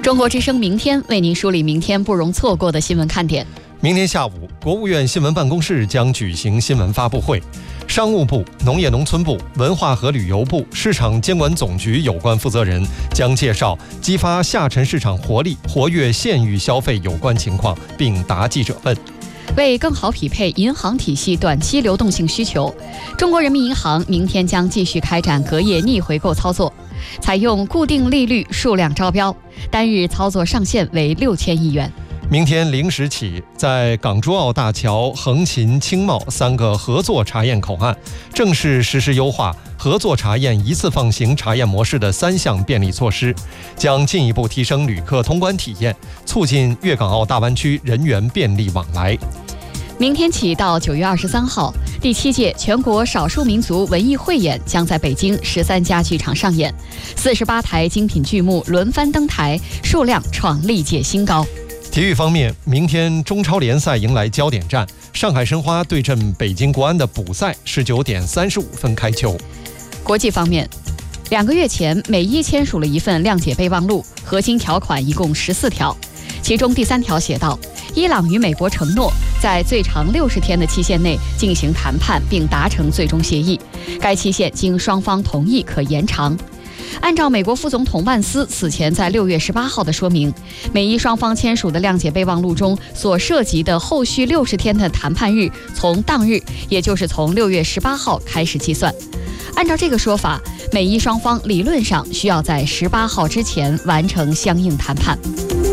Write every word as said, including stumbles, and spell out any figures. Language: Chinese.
中国之声明天为您梳理明天不容错过的新闻看点。 明天下午，国务院新闻办公室将举行新闻发布会，商务部、农业农村部、文化和旅游部、市场监管总局有关负责人将介绍激发下沉市场活力、活跃县域消费有关情况，并答记者问。 为更好匹配银行体系短期流动性需求，中国人民银行明天将继续开展隔夜逆回购操作，采用固定利率数量招标，单日操作上限为六千亿元。 明天零时起，在港珠澳大桥、横琴、青茂三个合作查验口岸正式实施优化合作查验一次放行查验模式的三项便利措施，将进一步提升旅客通关体验，促进粤港澳大湾区人员便利往来。 明天起到九月二十三号，第七届全国少数民族文艺汇演将在北京十三家剧场上演，四十八台精品剧目轮番登台，数量创历届新高。 体育方面，明天中超联赛迎来焦点战，上海申花对阵北京国安的补赛十九点三十五分开球。 国际方面，两个月前，美伊签署了一份谅解备忘录，核心条款一共十四条，其中第三条写道，伊朗与美国承诺在最长六十天的期限内进行谈判并达成最终协议，该期限经双方同意可延长。按照美国副总统万斯此前在六月十八号的说明，美伊双方签署的谅解备忘录中所涉及的后续六十天的谈判日从当日，也就是从六月十八号开始计算。按照这个说法，美伊双方理论上需要在十八号之前完成相应谈判。